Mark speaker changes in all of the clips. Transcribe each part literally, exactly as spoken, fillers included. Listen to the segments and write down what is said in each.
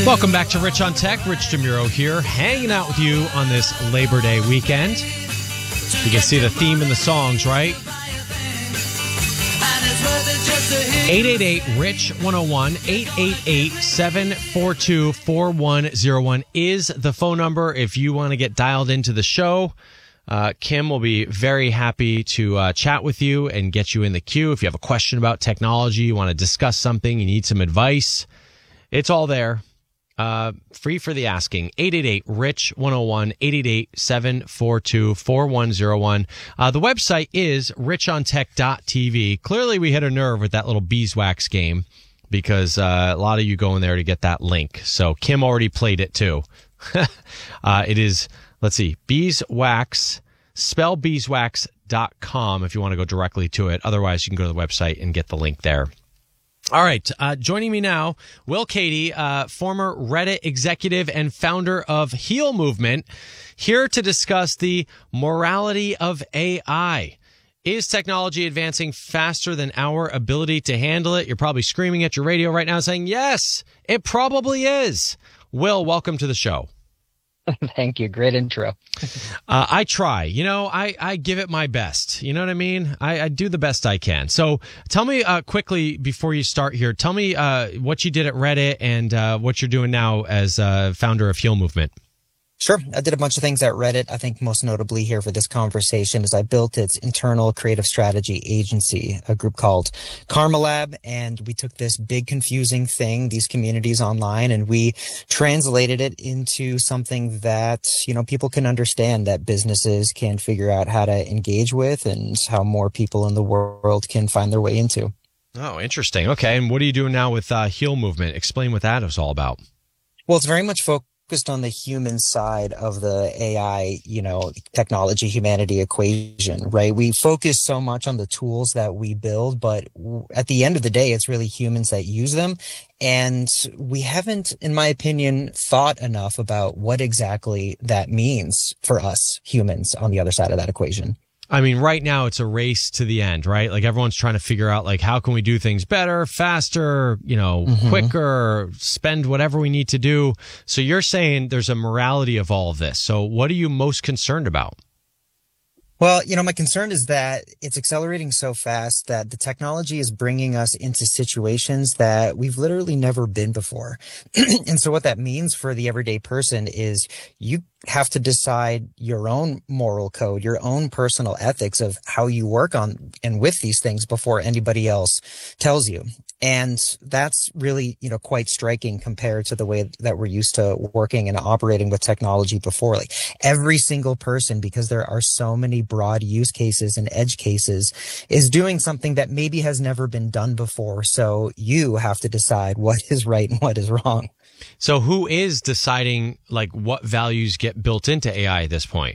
Speaker 1: Welcome back to Rich on Tech. Rich DeMuro here, hanging out with you on this Labor Day weekend. You can see the theme in the songs, right? eight eight eight, R I C H, one oh one, eight eight eight, seven four two, four one oh one is the phone number if you want to get dialed into the show. Uh, Kim will be very happy to uh, chat with you and get you in the queue. If you have a question about technology, you want to discuss something, you need some advice, it's all there. Uh, free for the asking. eight eight eight, R I C H, one oh one, eight eight eight, seven four two, four one oh one. Uh, the website is rich on tech dot t v. Clearly, we hit a nerve with that little beeswax game because uh, a lot of you go in there to get that link. So Kim already played it too. uh, it is, let's see, beeswax, spell beeswax dot com if you want to go directly to it. Otherwise, you can go to the website and get the link there. All right. Uh, joining me now, Will Cady, uh, former Reddit executive and founder of Heal Movement, here to discuss the morality of A I. Is technology advancing faster than our ability to handle it? You're probably screaming at your radio right now saying, yes, it probably is. Will, welcome to the show.
Speaker 2: Thank you. Great intro.
Speaker 1: uh, I try, you know, I, I give it my best. You know what I mean? I, I do the best I can. So tell me uh, quickly before you start here, tell me uh, what you did at Reddit and uh, what you're doing now as uh, founder of Heal Movement.
Speaker 2: Sure. I did a bunch of things at Reddit. I think most notably here for this conversation is I built its internal creative strategy agency, a group called Karma Lab. And we took this big confusing thing, these communities online, and we translated it into something that, you know, people can understand, that businesses can figure out how to engage with and how more people in the world can find their way into.
Speaker 1: Oh, interesting. Okay. And what are you doing now with uh, Heal Movement? Explain what that is all about.
Speaker 2: Well, it's very much focused focused on the human side of the A I, you know, technology, humanity equation, right? We focus so much on the tools that we build, but at the end of the day, it's really humans that use them. And we haven't, in my opinion, thought enough about what exactly that means for us humans on the other side of that equation.
Speaker 1: I mean, right now it's a race to the end, right? Like everyone's trying to figure out, like, how can we do things better, faster, you know, mm-hmm. quicker, spend whatever we need to do. So you're saying there's a morality of all of this. So what are you most concerned about?
Speaker 2: Well, you know, my concern is that it's accelerating so fast that the technology is bringing us into situations that we've literally never been before. And so what that means for the everyday person is you have to decide your own moral code, your own personal ethics of how you work on and with these things before anybody else tells you. And that's really, you know, quite striking compared to the way that we're used to working and operating with technology before. Like every single person, because there are so many broad use cases and edge cases, is doing something that maybe has never been done before. So you have to decide what is right and what is wrong.
Speaker 1: So who is deciding like what values get built into A I at this point?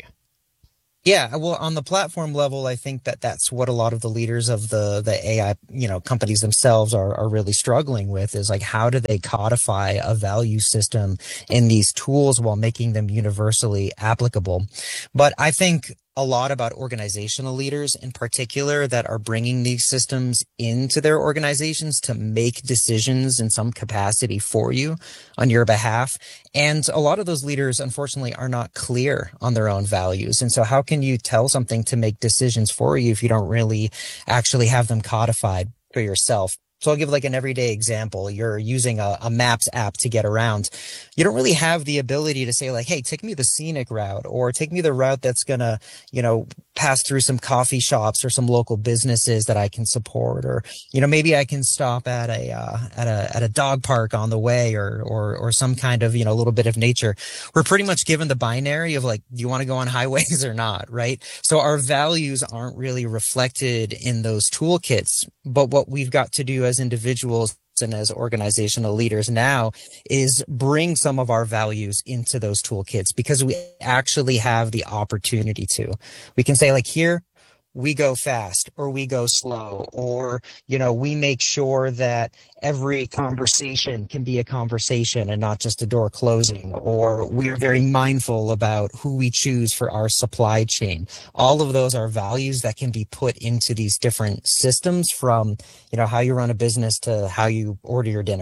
Speaker 2: Yeah, well, on the platform level, I think that that's what a lot of the leaders of the the A I, you know, companies themselves are are really struggling with, is like, how do they codify a value system in these tools while making them universally applicable? But I think a lot about organizational leaders in particular that are bringing these systems into their organizations to make decisions in some capacity for you on your behalf. And a lot of those leaders, unfortunately, are not clear on their own values. And so how can you tell something to make decisions for you if you don't really actually have them codified for yourself? So I'll give like an everyday example. You're using a, a Maps app to get around. You don't really have the ability to say like, hey, take me the scenic route, or take me the route that's going to, you know, pass through some coffee shops or some local businesses that I can support. Or, you know, maybe I can stop at a, uh, at a, at a dog park on the way, or, or, or some kind of, you know, a little bit of nature. We're pretty much given the binary of like, do you want to go on highways or not? Right. So our values aren't really reflected in those toolkits, but what we've got to do as individuals and as organizational leaders now is bring some of our values into those toolkits, because we actually have the opportunity to. We can say like, here we go fast, or we go slow, or, you know, we make sure that every conversation can be a conversation and not just a door closing, or we're very mindful about who we choose for our supply chain. All of those are values that can be put into these different systems, from, you know, how you run a business to how you order your dinner.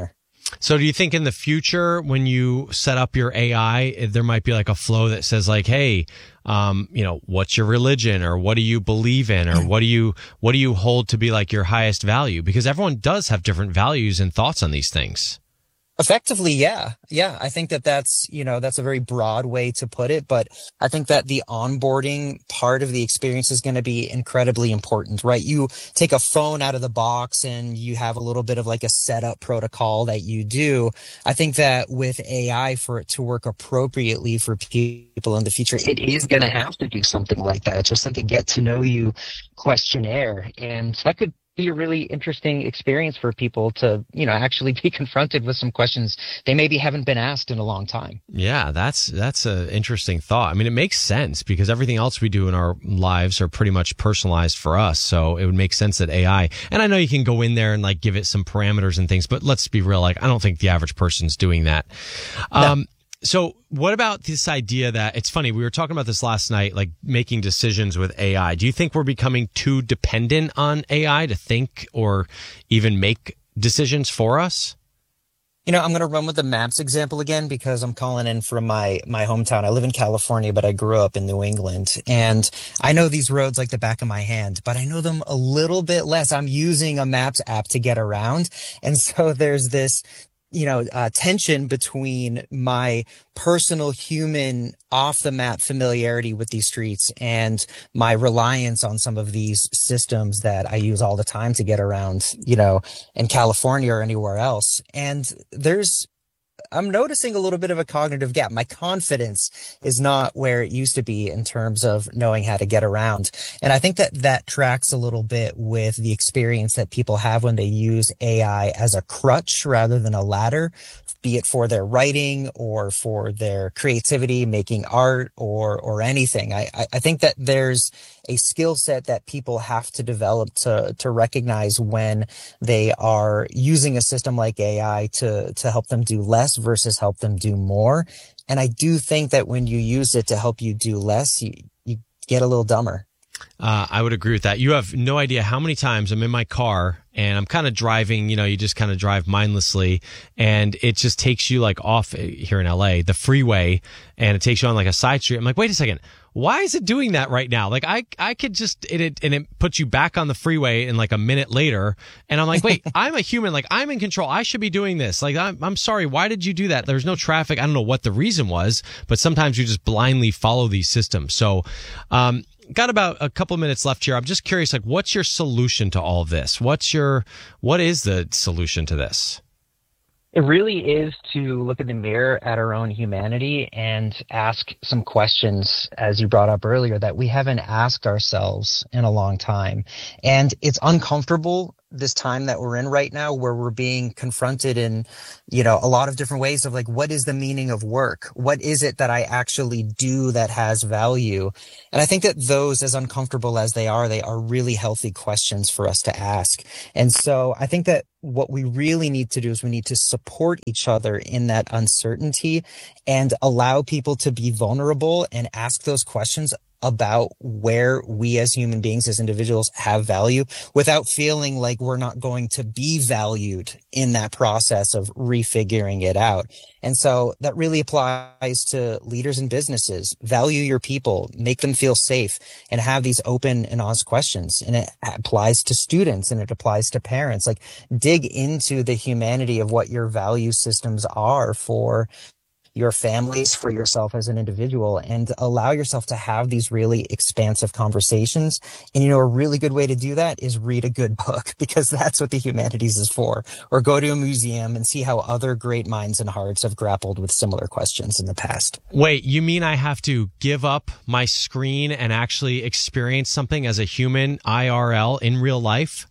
Speaker 1: So do you think in the future when you set up your A I, there might be like a flow that says like, hey, um, you know, what's your religion, or what do you believe in, or what do you what do you hold to be like your highest value? Because everyone does have different values and thoughts on these things.
Speaker 2: Effectively, yeah. Yeah. I think that that's, you know, that's a very broad way to put it, but I think that the onboarding part of the experience is going to be incredibly important, right? You take a phone out of the box and you have a little bit of like a setup protocol that you do. I think that with A I, for it to work appropriately for people in the future, it is going to have to do something like that, just like a get to know you questionnaire. And that could be a really interesting experience for people to, you know, actually be confronted with some questions they maybe haven't been asked in a long time.
Speaker 1: Yeah, that's that's an interesting thought. I mean, it makes sense because everything else we do in our lives are pretty much personalized for us. So it would make sense that A I, and I know you can go in there and like give it some parameters and things, but let's be real, like I don't think the average person's doing that.
Speaker 2: No.
Speaker 1: Um, So what about this idea that it's funny, we were talking about this last night, like making decisions with A I. Do you think we're becoming too dependent on A I to think or even make decisions for us?
Speaker 2: You know, I'm going to run with the maps example again because I'm calling in from my, my hometown. I live in California, but I grew up in New England, and I know these roads like the back of my hand, but I know them a little bit less. I'm using a maps app to get around. And so there's this, you know, uh, tension between my personal human off the map familiarity with these streets and my reliance on some of these systems that I use all the time to get around, you know, in California or anywhere else. And there's, I'm noticing a little bit of a cognitive gap. My confidence is not where it used to be in terms of knowing how to get around. And I think that that tracks a little bit with the experience that people have when they use A I as a crutch rather than a ladder, be it for their writing or for their creativity, making art or, or anything. I, I think that there's a skill set that people have to develop to, to recognize when they are using a system like A I to, to help them do less versus help them do more. And I do think that when you use it to help you do less, you, you get a little dumber.
Speaker 1: Uh, I would agree with that. You have no idea how many times I'm in my car and I'm kind of driving, you know, you just kind of drive mindlessly and it just takes you like off here in L A, the freeway, and it takes you on like a side street. I'm like, wait a second. Why is it doing that right now? Like I, I could just, it, it, and it puts you back on the freeway in like a minute later. And I'm like, wait, I'm a human. Like I'm in control. I should be doing this. Like, I'm, I'm sorry. Why did you do that? There's no traffic. I don't know what the reason was, but sometimes you just blindly follow these systems. So, um, got about a couple minutes left here. I'm just curious, like, what's your solution to all of this? What's your, what is the solution to this?
Speaker 2: It really is to look in the mirror at our own humanity and ask some questions, as you brought up earlier, that we haven't asked ourselves in a long time. And it's uncomfortable this time that we're in right now, where we're being confronted in, you know, a lot of different ways of like, what is the meaning of work? What is it that I actually do that has value? And I think that those, as uncomfortable as they are, they are really healthy questions for us to ask. And so I think that what we really need to do is we need to support each other in that uncertainty and allow people to be vulnerable and ask those questions about where we as human beings, as individuals, have value without feeling like we're not going to be valued in that process of refiguring it out. And so that really applies to leaders and businesses. Value your people, make them feel safe, and have these open and honest questions. And it applies to students and it applies to parents. Like, dig into the humanity of what your value systems are for your families, for yourself as an individual, and allow yourself to have these really expansive conversations. And, you know, a really good way to do that is read a good book, because that's what the humanities is for, or go to a museum and see how other great minds and hearts have grappled with similar questions in the past.
Speaker 1: Wait, you mean I have to give up my screen and actually experience something as a human I R L in real life?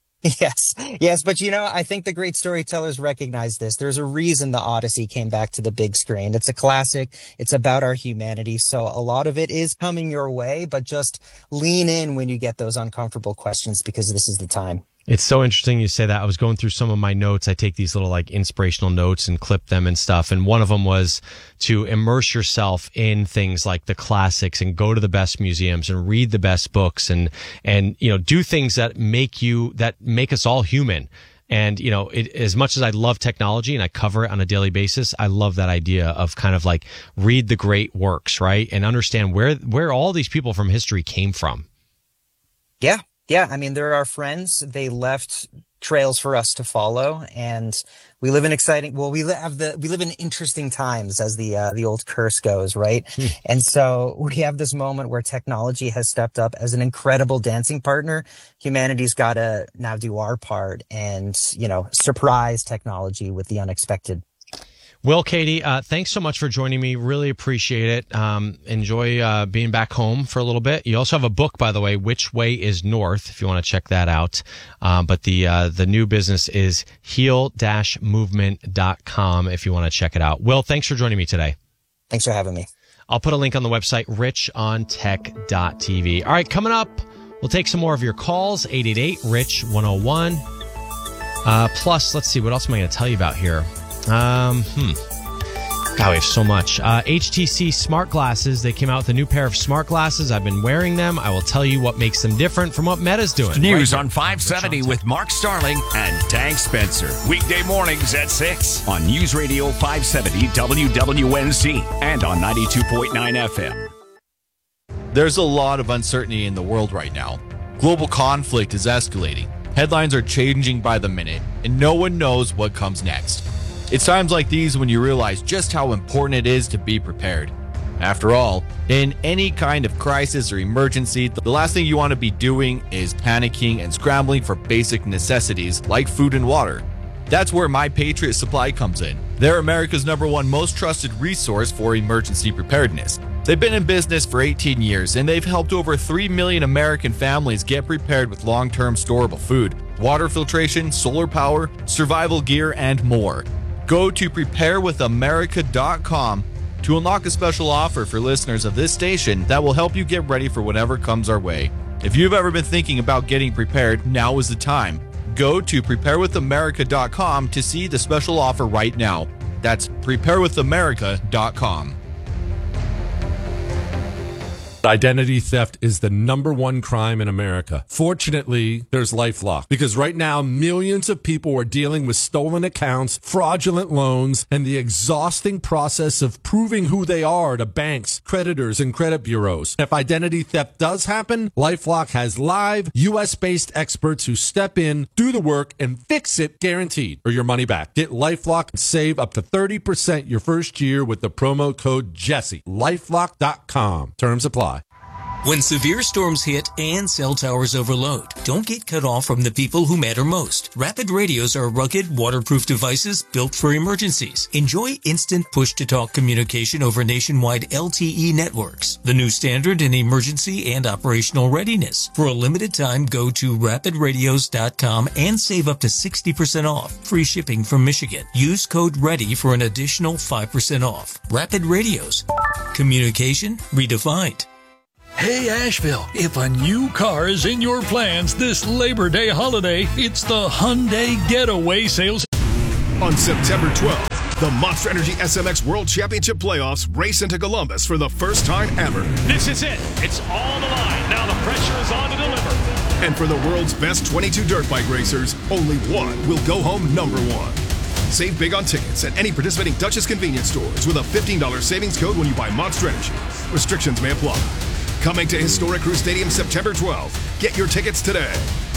Speaker 2: Yes, yes. But, you know, I think the great storytellers recognize this. There's a reason the Odyssey came back to the big screen. It's a classic. It's about our humanity. So a lot of it is coming your way, but just lean in when you get those uncomfortable questions, because this is the time.
Speaker 1: It's so interesting you say that. I was going through some of my notes. I take these little like inspirational notes and clip them and stuff. And one of them was to immerse yourself in things like the classics and go to the best museums and read the best books and, and, you know, do things that make you, that make us all human. And, you know, it, as much as I love technology and I cover it on a daily basis, I love that idea of kind of like read the great works, right? And understand where, where all these people from history came from.
Speaker 2: Yeah. Yeah. I mean, they're our friends. They left trails for us to follow, and we live in exciting, well, we have the, we live in interesting times, as the, uh, the old curse goes, right? Hmm. And so we have this moment where technology has stepped up as an incredible dancing partner. Humanity's got to now do our part and, you know, surprise technology with the unexpected.
Speaker 1: Will, Katie, uh, thanks so much for joining me. Really appreciate it. Um, enjoy uh, being back home for a little bit. You also have a book, by the way, Which Way is North, if you want to check that out. Um, but the uh, the new business is heal dash movement dot com if you want to check it out. Will, thanks for joining me today.
Speaker 2: Thanks for having me.
Speaker 1: I'll put a link on the website, rich on tech dot t v. All right, coming up, we'll take some more of your calls, eight eight eight, rich one oh one. Uh, plus, let's see, what else am I going to tell you about here? Um, hmm. God, we have so much. Uh, H T C smart glasses. They came out with a new pair of smart glasses. I've been wearing them. I will tell you what makes them different from what Meta's doing.
Speaker 3: News
Speaker 1: right
Speaker 3: on five seventy with Mark Starling and Tank Spencer. Weekday mornings at six on News Radio five seventy W W N C and on ninety-two point nine F M.
Speaker 4: There's a lot of uncertainty in the world right now. Global conflict is escalating. Headlines are changing by the minute, and no one knows what comes next. It's times like these when you realize just how important it is to be prepared. After all, in any kind of crisis or emergency, the last thing you want to be doing is panicking and scrambling for basic necessities like food and water. That's where My Patriot Supply comes in. They're America's number one most trusted resource for emergency preparedness. They've been in business for eighteen years, and they've helped over three million American families get prepared with long-term storable food, water filtration, solar power, survival gear, and more. Go to prepare with america dot com to unlock a special offer for listeners of this station that will help you get ready for whatever comes our way. If you've ever been thinking about getting prepared, now is the time. Go to prepare with america dot com to see the special offer right now. That's prepare with america dot com.
Speaker 5: Identity theft is the number one crime in America. Fortunately, there's LifeLock, because right now millions of people are dealing with stolen accounts, fraudulent loans, and the exhausting process of proving who they are to banks, creditors, and credit bureaus. If identity theft does happen, LifeLock has live U S-based experts who step in, do the work, and fix it guaranteed, or your money back. Get LifeLock and save up to thirty percent your first year with the promo code Jesse. LifeLock dot com. Terms apply.
Speaker 6: When severe storms hit and cell towers overload, don't get cut off from the people who matter most. Rapid radios are rugged, waterproof devices built for emergencies. Enjoy instant push-to-talk communication over nationwide L T E networks, the new standard in emergency and operational readiness. For a limited time, go to rapid radios dot com and save up to sixty percent off. Free shipping from Michigan. Use code READY for an additional five percent off. Rapid Radios. Communication redefined.
Speaker 7: Hey Asheville, if a new car is in your plans this Labor Day holiday, it's the Hyundai Getaway Sales.
Speaker 8: On September twelfth, the Monster Energy S M X World Championship Playoffs race into Columbus for the first time ever.
Speaker 9: This is it. It's all the line. Now the pressure is on to deliver.
Speaker 8: And for the world's best twenty-two dirt bike racers, only one will go home number one. Save big on tickets at any participating Duchess convenience stores with a fifteen dollars savings code when you buy Monster Energy. Restrictions may apply. Coming to Historic Crew Stadium September twelfth. Get your tickets today.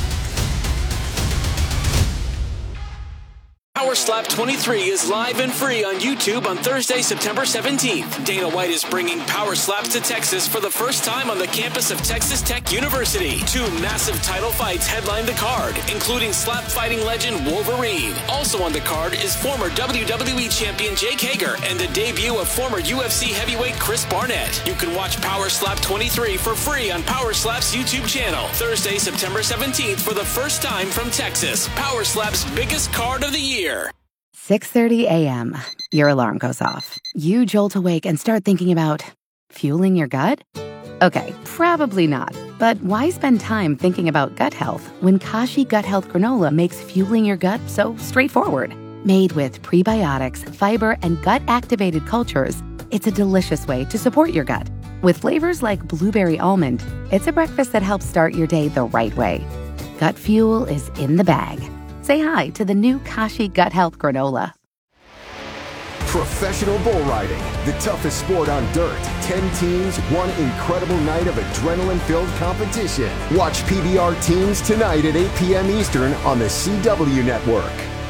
Speaker 10: Power Slap twenty-three is live and free on YouTube on Thursday, September seventeenth. Dana White is bringing Power Slaps to Texas for the first time on the campus of Texas Tech University. Two massive title fights headline the card, including slap fighting legend Wolverine. Also on the card is former W W E champion Jake Hager and the debut of former U F C heavyweight Chris Barnett. You can watch Power Slap twenty-three for free on Power Slap's YouTube channel. Thursday, September seventeenth for the first time from Texas. Power Slap's biggest card of the year.
Speaker 11: six thirty a.m. Your alarm goes off. You jolt awake and start thinking about fueling your gut? Okay, probably not. But why spend time thinking about gut health when Kashi Gut Health Granola makes fueling your gut so straightforward? Made with prebiotics, fiber, and gut-activated cultures, it's a delicious way to support your gut. With flavors like blueberry almond, it's a breakfast that helps start your day the right way. Gut fuel is in the bag. Say hi to the new Kashi Gut Health Granola.
Speaker 12: Professional bull riding, the toughest sport on dirt. Ten teams, one incredible night of adrenaline-filled competition. Watch P B R Teams tonight at eight p.m. Eastern on the C W Network.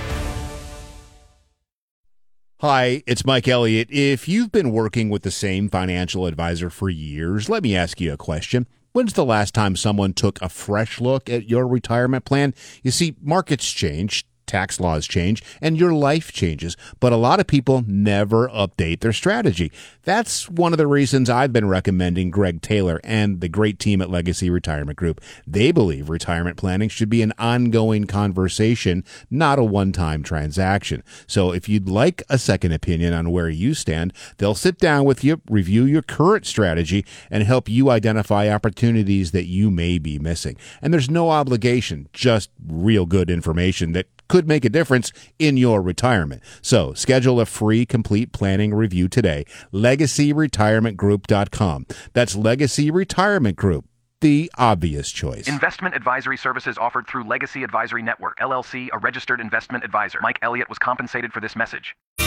Speaker 13: Hi, it's Mike Elliott. If you've been working with the same financial advisor for years, let me ask you a question. When's the last time someone took a fresh look at your retirement plan? You see, markets change, tax laws change, and your life changes, but a lot of people never update their strategy. That's one of the reasons I've been recommending Greg Taylor and the great team at Legacy Retirement Group. They believe retirement planning should be an ongoing conversation, not a one-time transaction. So if you'd like a second opinion on where you stand, they'll sit down with you, review your current strategy, and help you identify opportunities that you may be missing. And there's no obligation, just real good information that could make a difference in your retirement. So schedule a free complete planning review today. legacy retirement group dot com. That's Legacy Retirement Group, the obvious choice.
Speaker 14: Investment advisory services offered through Legacy Advisory Network, L L C, a registered investment advisor. Mike Elliott was compensated for this message.